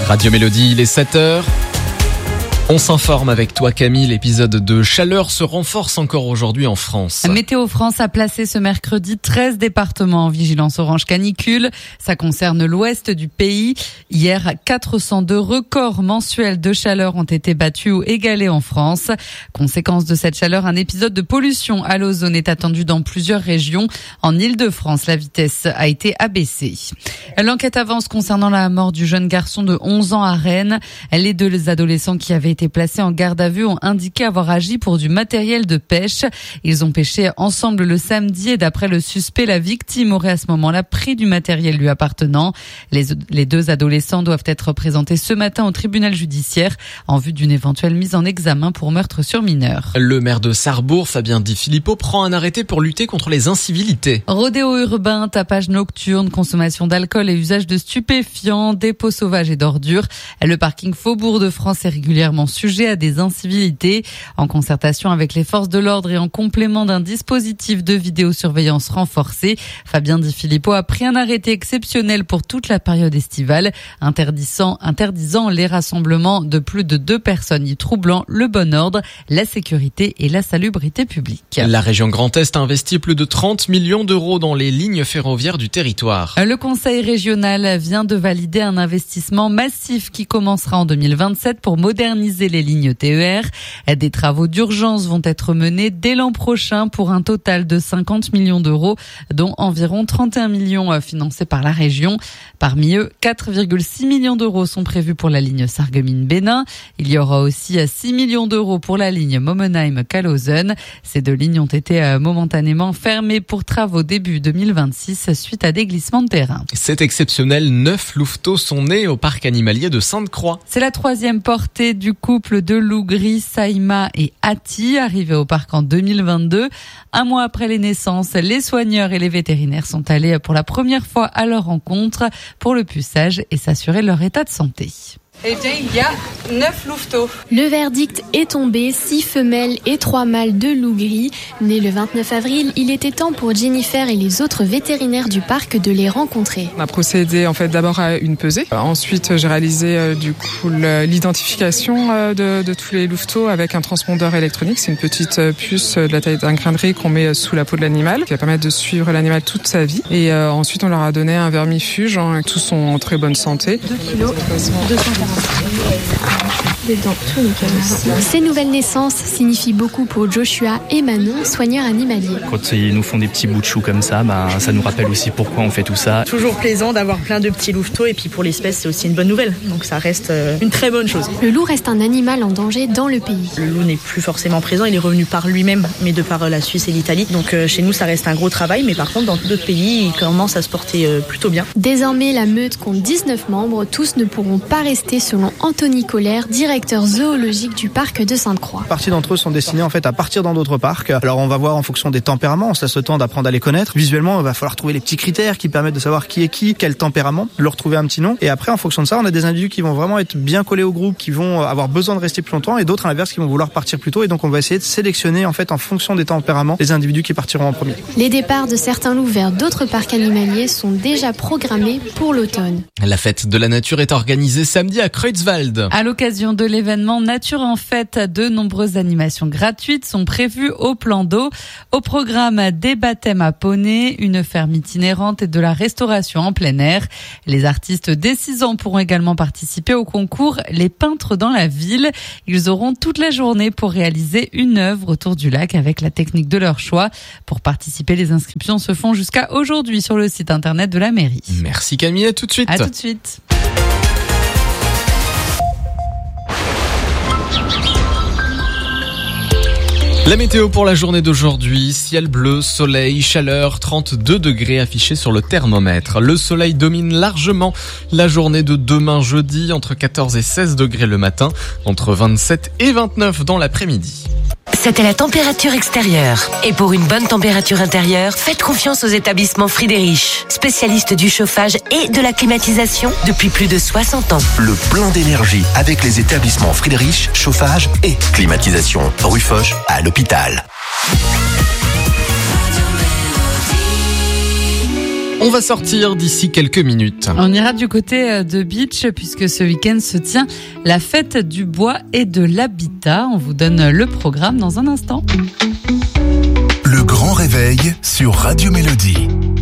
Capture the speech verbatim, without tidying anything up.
Radio Mélodie, il est sept heures. On s'informe avec toi Camille, l'épisode de chaleur se renforce encore aujourd'hui en France. Météo France a placé ce mercredi treize départements en vigilance orange canicule. Ça concerne l'ouest du pays. Hier, quatre cent deux records mensuels de chaleur ont été battus ou égalés en France. Conséquence de cette chaleur, un épisode de pollution à l'ozone est attendu dans plusieurs régions. En Île-de-France, la vitesse a été abaissée. L'enquête avance concernant la mort du jeune garçon de onze ans à Rennes. Les deux adolescents qui avaient été placés en garde à vue ont indiqué avoir agi pour du matériel de pêche. Ils ont pêché ensemble le samedi et d'après le suspect, la victime aurait à ce moment-là pris du matériel lui appartenant. Les, les deux adolescents doivent être présentés ce matin au tribunal judiciaire en vue d'une éventuelle mise en examen pour meurtre sur mineur. Le maire de Sarrebourg, Fabien Di Filippo, prend un arrêté pour lutter contre les incivilités. Rodéo urbain, tapage nocturne, consommation d'alcool et usage de stupéfiants, dépôts sauvages et d'ordures. Le parking Faubourg de France est régulièrement sujet à des incivilités. En concertation avec les forces de l'ordre et en complément d'un dispositif de vidéosurveillance renforcé, Fabien Di Filippo a pris un arrêté exceptionnel pour toute la période estivale, interdisant, interdisant les rassemblements de plus de deux personnes y troublant le bon ordre, la sécurité et la salubrité publique. La région Grand Est a investi plus de trente millions d'euros dans les lignes ferroviaires du territoire. Le conseil régional vient de valider un investissement massif qui commencera en deux mille vingt-sept pour moderniser les lignes T E R. Des travaux d'urgence vont être menés dès l'an prochain pour un total de cinquante millions d'euros, dont environ trente et un millions financés par la région. Parmi eux, quatre virgule six millions d'euros sont prévus pour la ligne Sarreguemines-Bénin. Il y aura aussi six millions d'euros pour la ligne Momenheim-Kalausen. Ces deux lignes ont été momentanément fermées pour travaux début deux mille vingt-six suite à des glissements de terrain. C'est exceptionnel, neuf louveteaux sont nés au parc animalier de Sainte-Croix. C'est la troisième portée du couple de loups gris, Saïma et Hati, arrivés au parc en deux mille vingt-deux. Un mois après les naissances, les soigneurs et les vétérinaires sont allés pour la première fois à leur rencontre pour le puçage et s'assurer leur état de santé. Eh bien, il y a neuf louveteaux. Le verdict est tombé, six femelles et trois mâles de loups gris. Nés le vingt-neuf avril, il était temps pour Jennifer et les autres vétérinaires du parc de les rencontrer. On a procédé en fait d'abord à une pesée. Ensuite, j'ai réalisé euh, du coup l'identification euh, de, de tous les louveteaux avec un transpondeur électronique. C'est une petite euh, puce de la taille d'un grain de riz qu'on met sous la peau de l'animal, qui va permettre de suivre l'animal toute sa vie. Et euh, ensuite, on leur a donné un vermifuge. Hein, tous sont en très bonne santé. deux kilos, deux cent quarante. Ces nouvelles naissances signifient beaucoup pour Joshua et Manon, soigneurs animaliers. Quand ils nous font des petits bouts de chou comme ça, bah, ça nous rappelle aussi pourquoi on fait tout ça. Toujours plaisant d'avoir plein de petits louveteaux et puis pour l'espèce c'est aussi une bonne nouvelle, donc ça reste une très bonne chose. Le loup reste un animal en danger dans le pays. Le loup n'est plus forcément présent, il est revenu par lui-même, mais de par la Suisse et l'Italie. Donc euh, chez nous ça reste un gros travail, mais par contre dans d'autres pays il commence à se porter euh, plutôt bien. Désormais la meute compte dix-neuf membres, tous ne pourront pas rester selon Anthony Colère, directeur zoologique du parc de Sainte-Croix. Une partie d'entre eux sont destinés en fait à partir dans d'autres parcs. Alors on va voir en fonction des tempéraments, on se laisse le temps d'apprendre à les connaître. Visuellement, il va falloir trouver les petits critères qui permettent de savoir qui est qui, quel tempérament, leur trouver un petit nom. Et après, en fonction de ça, on a des individus qui vont vraiment être bien collés au groupe, qui vont avoir besoin de rester plus longtemps, et d'autres à l'inverse qui vont vouloir partir plus tôt. Et donc on va essayer de sélectionner en fait en fonction des tempéraments les individus qui partiront en premier. Les départs de certains loups vers d'autres parcs animaliers sont déjà programmés pour l'automne. La fête de la nature est organisée samedi à Creutzwald. À l'occasion de l'événement Nature en fête, de nombreuses animations gratuites sont prévues au plan d'eau. Au programme des baptêmes à poney, une ferme itinérante et de la restauration en plein air. Les artistes dès six ans pourront également participer au concours Les peintres dans la ville. Ils auront toute la journée pour réaliser une œuvre autour du lac avec la technique de leur choix. Pour participer, les inscriptions se font jusqu'à aujourd'hui sur le site internet de la mairie. Merci Camille, à tout de suite. À tout de suite. La météo pour la journée d'aujourd'hui, ciel bleu, soleil, chaleur, trente-deux degrés affichés sur le thermomètre. Le soleil domine largement la journée de demain jeudi, entre quatorze et seize degrés le matin, entre vingt-sept et vingt-neuf dans l'après-midi. C'était la température extérieure. Et pour une bonne température intérieure, faites confiance aux établissements Friedrich, spécialistes du chauffage et de la climatisation depuis plus de soixante ans. Le plein d'énergie avec les établissements Friedrich, chauffage et climatisation. Rue Foch à l'hôpital. On va sortir d'ici quelques minutes. On ira du côté de Beach puisque ce week-end se tient la fête du bois et de l'habitat. On vous donne le programme dans un instant. Le grand réveil sur Radio Mélodie.